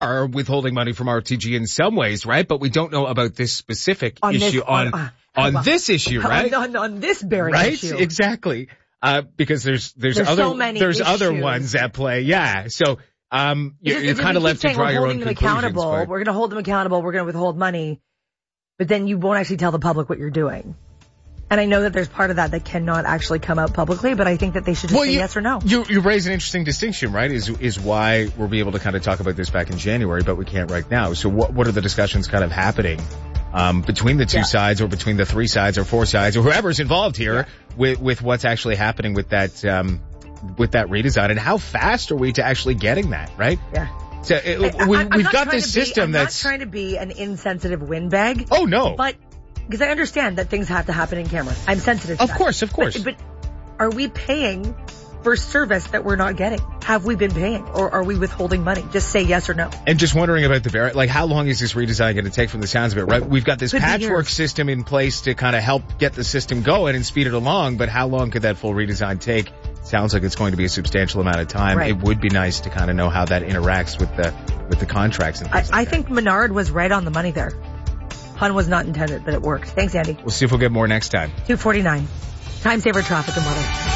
are withholding money from RTG in some ways, right? But we don't know about this specific issue on this issue, right? On this very issue. Right, exactly. Because there's other ones at play. Yeah. So, you're kind of left to draw your own conclusions. We're going to hold them accountable. We're going to withhold money, but then you won't actually tell the public what you're doing. And I know that there's part of that cannot actually come out publicly, but I think that they should just say yes or no. You raise an interesting distinction, right? Is why we'll be able to kind of talk about this back in January, but we can't right now. So what are the discussions kind of happening between the two sides, or between the three sides or four sides, or whoever's involved here with what's actually happening with that redesign, and how fast are we to actually getting that, right? Yeah. So we've got this system that's... I'm not trying to be an insensitive windbag. Oh, no. But... because I understand that things have to happen in camera. I'm sensitive to that. Of course. But are we paying for service that we're not getting? Have we been paying, or are we withholding money? Just say yes or no. And just wondering about how long is this redesign going to take from the sounds of it, right? We've got this patchwork system in place to kind of help get the system going and speed it along, but how long could that full redesign take? Sounds like it's going to be a substantial amount of time. Right. It would be nice to kind of know how that interacts with the contracts and things I think Menard was right on the money there. Pun was not intended, but it worked. Thanks, Andy. We'll see if we'll get more next time. 2:49. Time saver traffic and weather.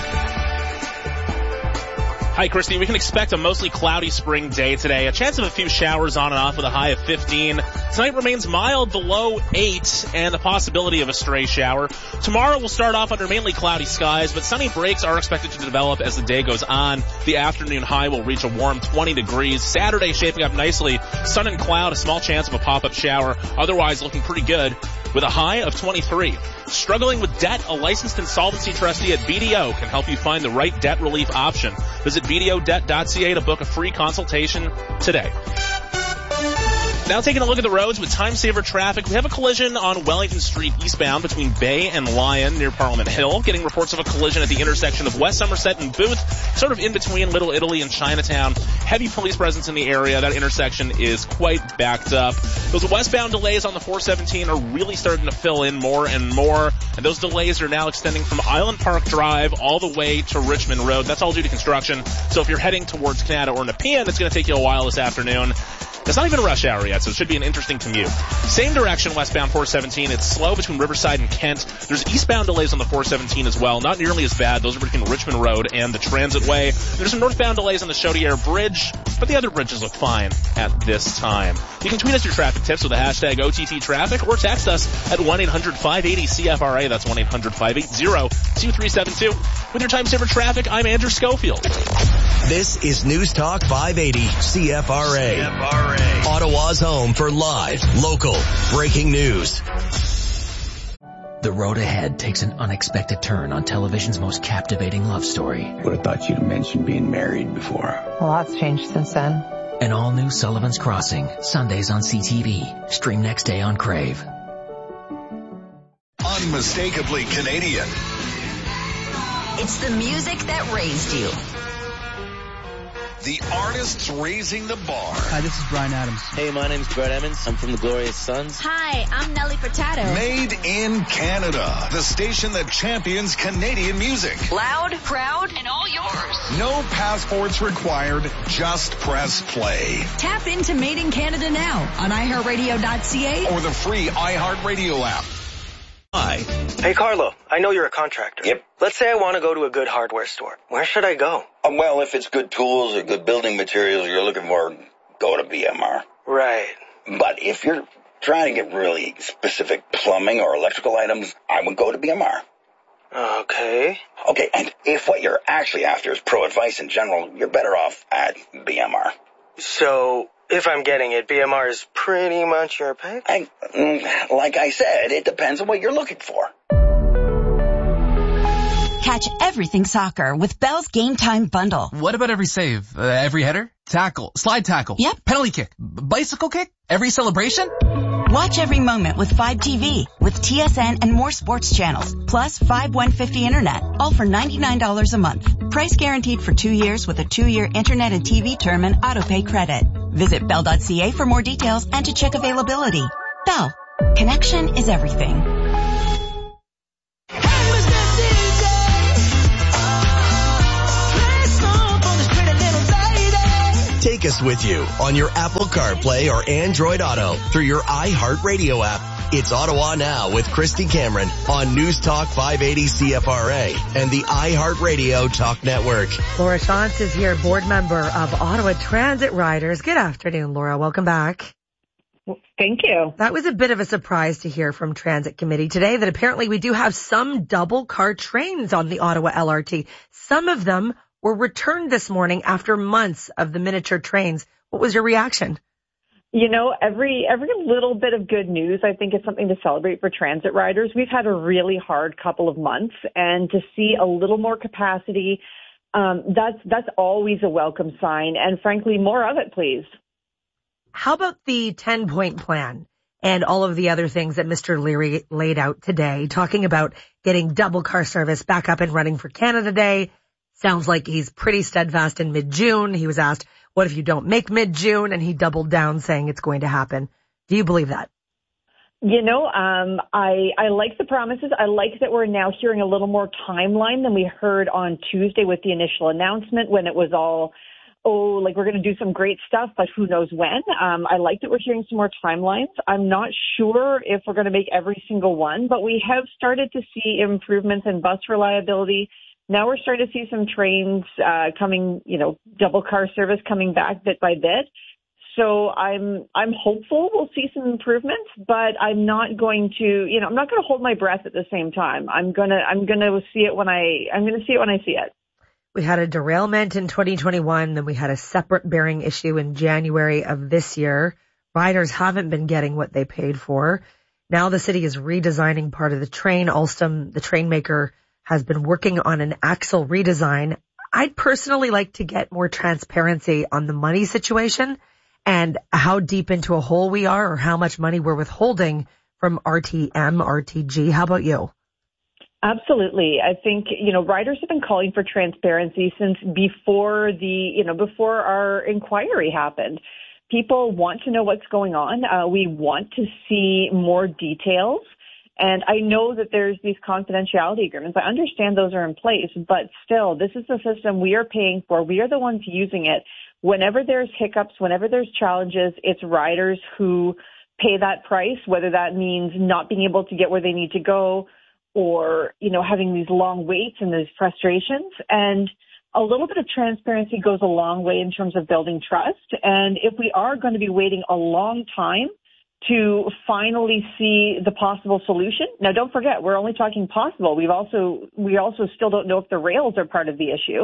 Hi, Christy. We can expect a mostly cloudy spring day today. A chance of a few showers on and off with a high of 15. Tonight remains mild, the low 8, and the possibility of a stray shower. Tomorrow will start off under mainly cloudy skies, but sunny breaks are expected to develop as the day goes on. The afternoon high will reach a warm 20 degrees. Saturday shaping up nicely. Sun and cloud, a small chance of a pop-up shower. Otherwise looking pretty good with a high of 23. Struggling with debt? A licensed insolvency trustee at BDO can help you find the right debt relief option. Visit BDOdebt.ca to book a free consultation today. Now taking a look at the roads with time saver traffic. We have a collision on Wellington Street eastbound between Bay and Lyon near Parliament Hill. Getting reports of a collision at the intersection of West Somerset and Booth, sort of in between Little Italy and Chinatown. Heavy police presence in the area. That intersection is quite backed up. Those westbound delays on the 417 are really starting to fill in more and more. And those delays are now extending from Island Park Drive all the way to Richmond Road. That's all due to construction. So if you're heading towards Canada or Nepean, it's going to take you a while this afternoon. It's not even rush hour yet, so it should be an interesting commute. Same direction, westbound 417. It's slow between Riverside and Kent. There's eastbound delays on the 417 as well. Not nearly as bad. Those are between Richmond Road and the Transit Way. There's some northbound delays on the Chaudière Bridge, but the other bridges look fine at this time. You can tweet us your traffic tips with the hashtag OTTTraffic or text us at 1-800-580-CFRA. That's 1-800-580-2372. With your time saver traffic, I'm Andrew Schofield. This is News Talk 580 CFRA. Ottawa's home for live, local, breaking news. The road ahead takes an unexpected turn on television's most captivating love story. Would have thought you'd have mentioned being married before. A lot's changed since then. An all-new Sullivan's Crossing, Sundays on CTV. Stream next day on Crave. Unmistakably Canadian. It's the music that raised you. The artists raising the bar. Hi, this is Bryan Adams. Hey, my name's Brett Emmons. I'm from the Glorious Sons. Hi, I'm Nelly Furtado. Made in Canada. The station that champions Canadian music. Loud, proud, and all yours. No passports required. Just press play. Tap into Made in Canada now on iHeartRadio.ca or the free iHeartRadio app. Hi. Hey, Carlo, I know you're a contractor. Yep. Let's say I want to go to a good hardware store. Where should I go? Well, if it's good tools or good building materials you're looking for, go to BMR. Right. But if you're trying to get really specific plumbing or electrical items, I would go to BMR. Okay. Okay, and if what you're actually after is pro advice in general, you're better off at BMR. So, if I'm getting it, BMR is pretty much your pick? Like I said, it depends on what you're looking for. Catch everything soccer with Bell's Game Time Bundle. What about every save? Every header? Tackle? Slide tackle? Yep. Penalty kick? Bicycle kick? Every celebration? Watch every moment with 5TV, with TSN and more sports channels, plus 5150 internet, all for $99 a month. Price guaranteed for 2 years with a 2-year internet and TV term and autopay credit. Visit Bell.ca for more details and to check availability. Bell. Connection is everything. Take us with you on your Apple CarPlay or Android Auto through your iHeartRadio app. It's Ottawa Now with Christy Cameron on News Talk 580 CFRA and the iHeartRadio Talk Network. Laura Shantz is here, board member of Ottawa Transit Riders. Good afternoon, Laura. Welcome back. Thank you. That was a bit of a surprise to hear from Transit Committee today that apparently we do have some double car trains on the Ottawa LRT. Some of them were returned this morning after months of the miniature trains. What was your reaction? You know, every little bit of good news, I think, is something to celebrate for transit riders. We've had a really hard couple of months, and to see a little more capacity, that's always a welcome sign. And frankly, more of it, please. How about the 10-point plan and all of the other things that Mr. Leary laid out today, talking about getting double car service back up and running for Canada Day? Sounds like he's pretty steadfast in mid-June. He was asked, what if you don't make mid-June? And he doubled down saying it's going to happen. Do you believe that? You know, I like the promises. I like that we're now hearing a little more timeline than we heard on Tuesday with the initial announcement when it was all, like we're going to do some great stuff, but who knows when. I like that we're hearing some more timelines. I'm not sure if we're going to make every single one, but we have started to see improvements in bus reliability. Now we're starting to see some trains coming, double car service coming back bit by bit. So I'm hopeful we'll see some improvements, but I'm not going to, I'm not going to hold my breath at the same time. I'm going to see it when I see it. We had a derailment in 2021, then we had a separate bearing issue in January of this year. Riders haven't been getting what they paid for. Now the city is redesigning part of the train. Alstom, the train maker, has been working on an axle redesign. I'd personally like to get more transparency on the money situation and how deep into a hole we are or how much money we're withholding from RTG. How about you? Absolutely. I think, riders have been calling for transparency since before before our inquiry happened. People want to know what's going on. We want to see more details. And I know that there's these confidentiality agreements. I understand those are in place, but still, this is the system we are paying for. We are the ones using it. Whenever there's hiccups, whenever there's challenges, it's riders who pay that price, whether that means not being able to get where they need to go or, having these long waits and these frustrations. And a little bit of transparency goes a long way in terms of building trust. And if we are going to be waiting a long time to finally see the possible solution. Now, don't forget, we're only talking possible. We also still don't know if the rails are part of the issue.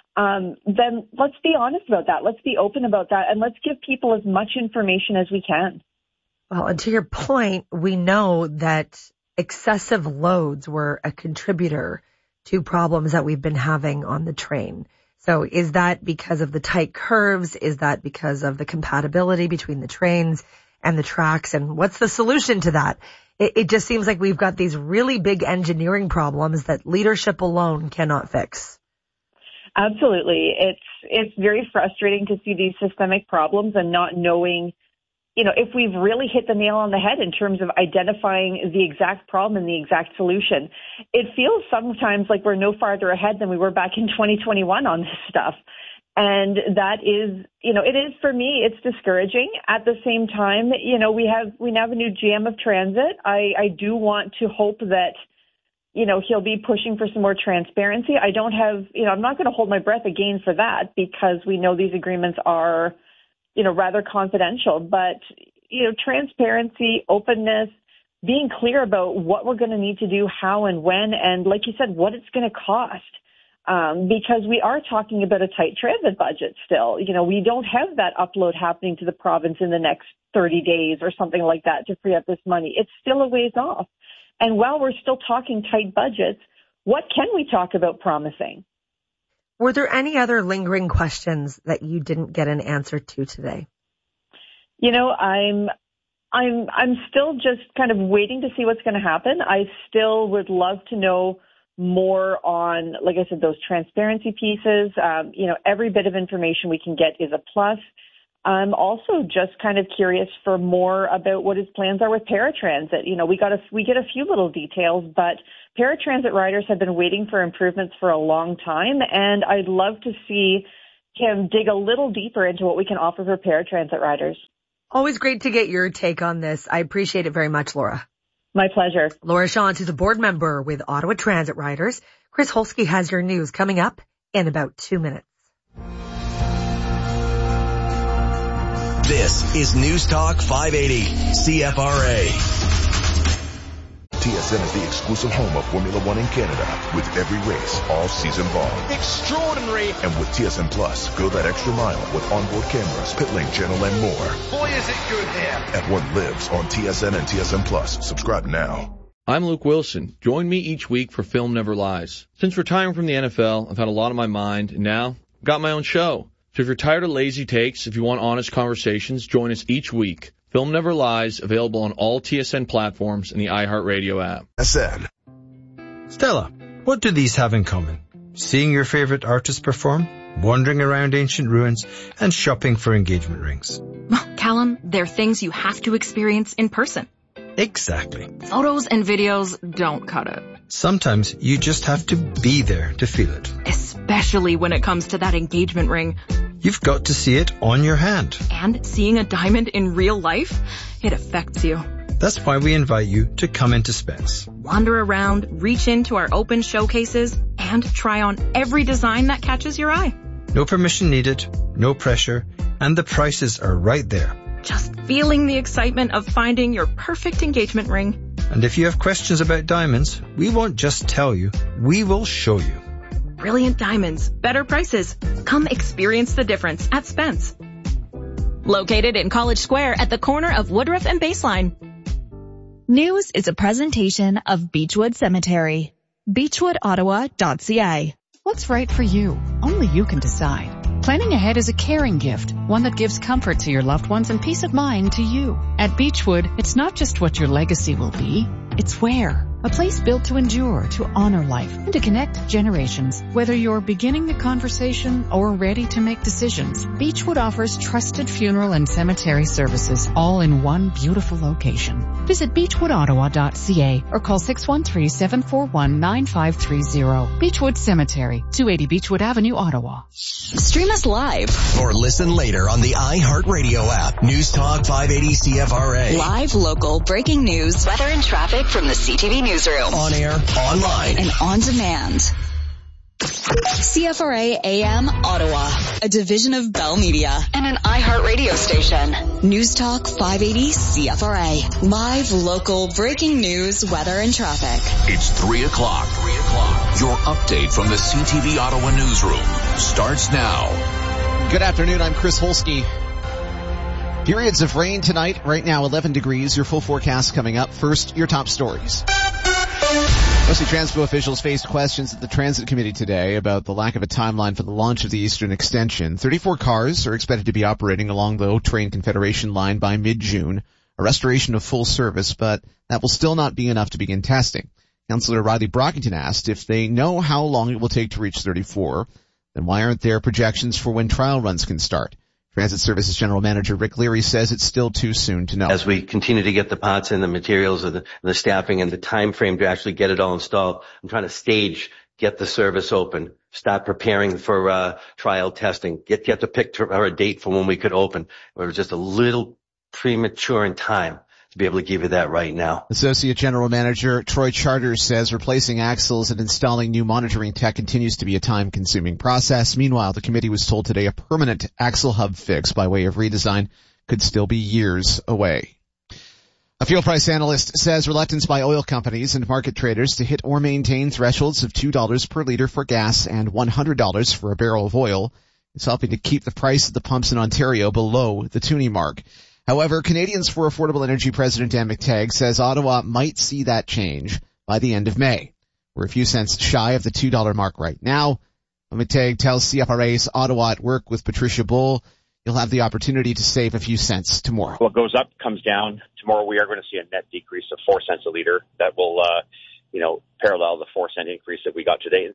Then let's be honest about that. Let's be open about that. And let's give people as much information as we can. Well, and to your point, we know that excessive loads were a contributor to problems that we've been having on the train. So is that because of the tight curves? Is that because of the compatibility between the trains and the tracks? And what's the solution to that? It just seems like we've got these really big engineering problems that leadership alone cannot fix. Absolutely. It's very frustrating to see these systemic problems and not knowing, if we've really hit the nail on the head in terms of identifying the exact problem and the exact solution. It feels sometimes like we're no farther ahead than we were back in 2021 on this stuff. And that is, it is for me, it's discouraging. At the same time, we now have a new GM of transit. I do want to hope that, he'll be pushing for some more transparency. I don't have, I'm not going to hold my breath again for that because we know these agreements are, rather confidential. But, transparency, openness, being clear about what we're going to need to do, how and when, and like you said, what it's going to cost. Because we are talking about a tight transit budget still. We don't have that upload happening to the province in the next 30 days or something like that to free up this money. It's still a ways off. And while we're still talking tight budgets, what can we talk about promising? Were there any other lingering questions that you didn't get an answer to today? I'm still just kind of waiting to see what's going to happen. I still would love to know more on, like I said, those transparency pieces. Every bit of information we can get is a plus. I'm also just kind of curious for more about what his plans are with paratransit. We get a few little details, but paratransit riders have been waiting for improvements for a long time, and I'd love to see him dig a little deeper into what we can offer for paratransit riders. Always great to get your take on this. I appreciate it very much, Laura. My pleasure. Laura Shantz is a board member with Ottawa Transit Riders. Chris Holsky has your news coming up in about 2 minutes. This is News Talk 580 CFRA. TSN is the exclusive home of Formula One in Canada, with every race all season long. Extraordinary. And with TSN Plus, go that extra mile with onboard cameras, pit lane channel, and more. Boy, is it good here. And what lives on TSN and TSN Plus. Subscribe now. I'm Luke Wilson. Join me each week for Film Never Lies. Since retiring from the NFL, I've had a lot on my mind, and now I've got my own show. So if you're tired of lazy takes, if you want honest conversations, join us each week. Film Never Lies, available on all TSN platforms and the iHeartRadio app. TSN. Stella, what do these have in common? Seeing your favorite artist perform, wandering around ancient ruins, and shopping for engagement rings. Callum, they're things you have to experience in person. Exactly. Photos and videos don't cut it. Sometimes you just have to be there to feel it. Especially when it comes to that engagement ring. You've got to see it on your hand. And seeing a diamond in real life, it affects you. That's why we invite you to come into Spence. Wander around, reach into our open showcases, and try on every design that catches your eye. No permission needed, no pressure, and the prices are right there. Just feeling the excitement of finding your perfect engagement ring. And if you have questions about diamonds, we won't just tell you, we will show you. Brilliant diamonds, better prices. Come experience the difference at Spence. Located in College Square at the corner of Woodruff and Baseline. News is a presentation of Beechwood Cemetery. BeechwoodOttawa.ca. What's right for you? Only you can decide. Planning ahead is a caring gift, one that gives comfort to your loved ones and peace of mind to you. At Beechwood, it's not just what your legacy will be, it's where. A place built to endure, to honor life, and to connect generations. Whether you're beginning the conversation or ready to make decisions, Beechwood offers trusted funeral and cemetery services, all in one beautiful location. Visit beechwoodottawa.ca or call 613-741-9530. Beechwood Cemetery, 280 Beechwood Avenue, Ottawa. Stream us live. Or listen later on the iHeartRadio app. News Talk 580 CFRA. Live, local, breaking news, weather and traffic from the CTV newsroom. On air, online, and on demand. CFRA AM Ottawa, a division of Bell Media and an iHeartRadio station. News Talk 580 CFRA. Live, local, breaking news, weather, and traffic. It's 3 o'clock. Your update from the CTV Ottawa newsroom starts now. Good afternoon. I'm Chris Holsky. Periods of rain tonight. Right now, 11 degrees. Your full forecast coming up. First, your top stories. Mostly Transpo officials faced questions at the Transit Committee today about the lack of a timeline for the launch of the Eastern Extension. 34 cars are expected to be operating along the O Train Confederation line by mid-June, a restoration of full service, but that will still not be enough to begin testing. Councillor Riley Brockington asked if they know how long it will take to reach 34, then why aren't there projections for when trial runs can start? Transit Services General Manager Rick Leary says it's still too soon to know. As we continue to get the parts and the materials and the staffing and the time frame to actually get it all installed, I'm trying to get the service open, start preparing for trial testing, get to pick a date for when we could open. We're just a little premature in time to be able to give you that right now. Associate General Manager Troy Charters says replacing axles and installing new monitoring tech continues to be a time-consuming process. Meanwhile, the committee was told today a permanent axle hub fix by way of redesign could still be years away. A fuel price analyst says reluctance by oil companies and market traders to hit or maintain thresholds of $2 per liter for gas and $100 for a barrel of oil is helping to keep the price at the pumps in Ontario below the toonie mark. However, Canadians for Affordable Energy President Dan McTagg says Ottawa might see that change by the end of May. We're a few cents shy of the $2 mark right now. McTagg tells CFRA's Ottawa at Work with Patricia Bull, you'll have the opportunity to save a few cents tomorrow. What goes up comes down. Tomorrow we are going to see a net decrease of 4 cents a liter. That will, parallel the 4 cent increase that we got today.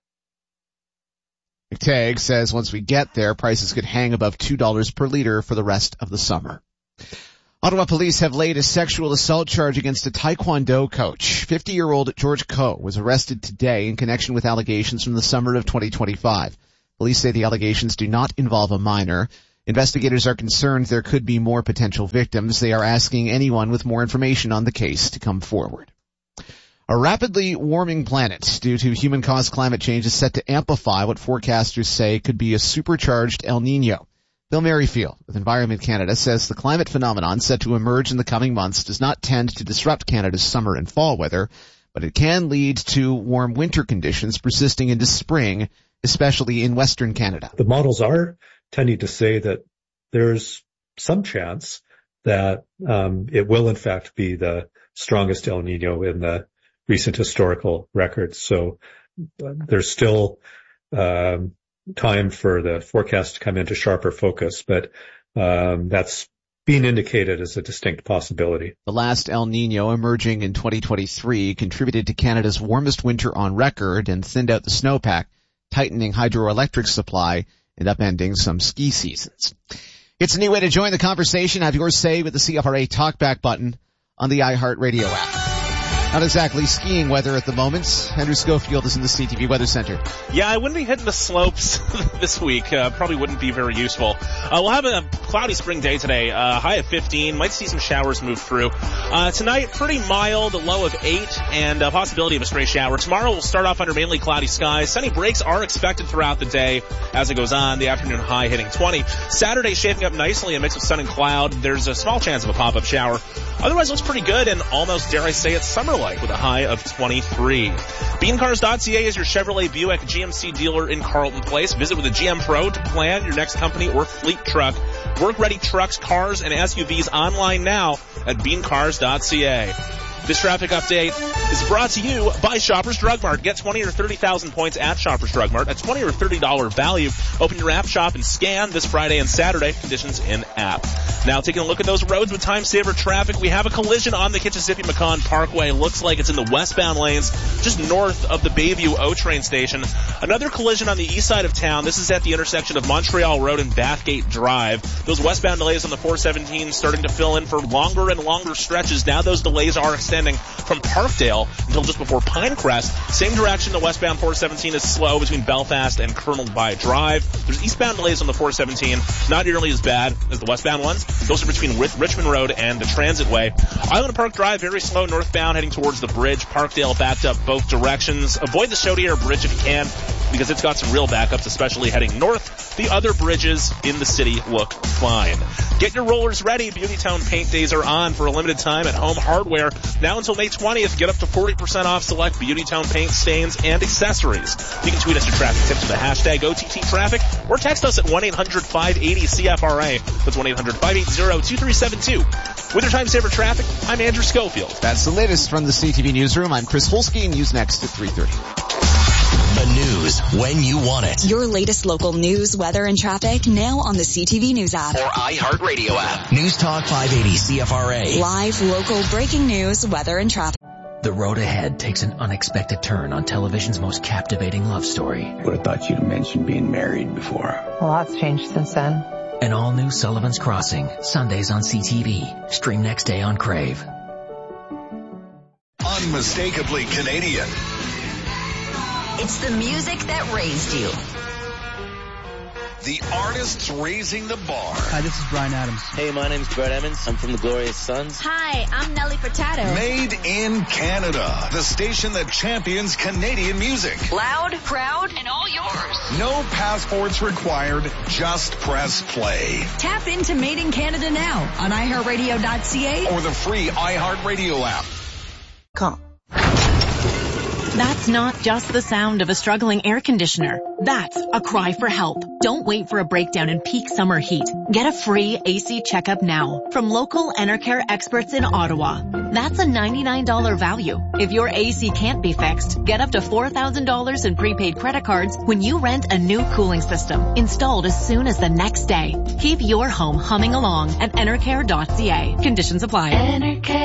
McTagg says once we get there, prices could hang above $2 per liter for the rest of the summer. Ottawa police have laid a sexual assault charge against a Taekwondo coach. 50-year-old George Koh was arrested today in connection with allegations from the summer of 2025. Police say the allegations do not involve a minor. Investigators are concerned there could be more potential victims. They are asking anyone with more information on the case to come forward. A rapidly warming planet due to human-caused climate change is set to amplify what forecasters say could be a supercharged El Niño. Bill Merrifield with Environment Canada says the climate phenomenon set to emerge in the coming months does not tend to disrupt Canada's summer and fall weather, but it can lead to warm winter conditions persisting into spring, especially in Western Canada. The models are tending to say that there's some chance that it will in fact be the strongest El Niño in the recent historical records. So there's still time for the forecast to come into sharper focus, but that's being indicated as a distinct possibility. The last El Niño emerging in 2023 contributed to Canada's warmest winter on record and thinned out the snowpack, tightening hydroelectric supply and upending some ski seasons. It's a new way to join the conversation. Have your say with the CFRA Talkback button on the iHeartRadio app. Not exactly skiing weather at the moment. Andrew Schofield is in the CTV Weather Center. Yeah, I wouldn't be hitting the slopes this week. Probably wouldn't be very useful. We'll have a cloudy spring day today. High of 15. Might see some showers move through. Tonight, pretty mild, a low of 8, and a possibility of a stray shower. Tomorrow, we'll start off under mainly cloudy skies. Sunny breaks are expected throughout the day as it goes on. The afternoon high hitting 20. Saturday shaping up nicely, a mix of sun and cloud. There's a small chance of a pop-up shower. Otherwise, looks pretty good and almost, dare I say it, summer-like with a high of 23. Beancars.ca is your Chevrolet Buick GMC dealer in Carleton Place. Visit with a GM Pro to plan your next company or fleet truck. Work-ready trucks, cars, and SUVs online now at beancars.ca. This traffic update is brought to you by Shoppers Drug Mart. Get 20 or 30,000 points at Shoppers Drug Mart. A $20 or $30 value. Open your app shop and scan this Friday and Saturday. Conditions in app. Now taking a look at those roads with time saver traffic. We have a collision on the Kitchissippi-Macon Parkway. Looks like it's in the westbound lanes just north of the Bayview O-Train station. Another collision on the east side of town. This is at the intersection of Montreal Road and Bathgate Drive. Those westbound delays on the 417 starting to fill in for longer and longer stretches. Now those delays are extending from Parkdale until just before Pinecrest. Same direction, the westbound 417 is slow between Belfast and Colonel By Drive. There's eastbound delays on the 417, not nearly as bad as the westbound ones. Those are between Richmond Road and the Transitway. Island Park Drive, very slow northbound heading towards the bridge. Parkdale backed up both directions. Avoid the Chaudière Bridge if you can, because it's got some real backups, especially heading north. The other bridges in the city look fine. Get your rollers ready. Beautytown Paint Days are on for a limited time at Home Hardware. Now until May 20th, get up to 40% off select Beautytown paint, stains, and accessories. You can tweet us your traffic tips with the hashtag OTTTraffic or text us at 1-800-580-CFRA. That's 1-800-580-2372. With your time saver traffic, I'm Andrew Schofield. That's the latest from the CTV Newsroom. I'm Chris Holsky. News next at 3:30. The news when you want it. Your latest local news, weather, and traffic now on the CTV News app. Or iHeartRadio app. News Talk 580 CFRA. Live, local, breaking news, weather, and traffic. The road ahead takes an unexpected turn on television's most captivating love story. Would have thought you'd have mentioned being married before. A lot's changed since then. An all-new Sullivan's Crossing, Sundays on CTV. Stream next day on Crave. Unmistakably Canadian. It's the music that raised you. The artists raising the bar. Hi, this is Bryan Adams. Hey, my name's Brett Emmons. I'm from the Glorious Sons. Hi, I'm Nelly Furtado. Made in Canada. The station that champions Canadian music. Loud, proud, and all yours. No passports required. Just press play. Tap into Made in Canada now on iHeartRadio.ca or the free iHeartRadio app. Come. That's not just the sound of a struggling air conditioner. That's a cry for help. Don't wait for a breakdown in peak summer heat. Get a free AC checkup now from local Enercare experts in Ottawa. That's a $99 value. If your AC can't be fixed, get up to $4,000 in prepaid credit cards when you rent a new cooling system installed as soon as the next day. Keep your home humming along at Enercare.ca. Conditions apply. Enercare.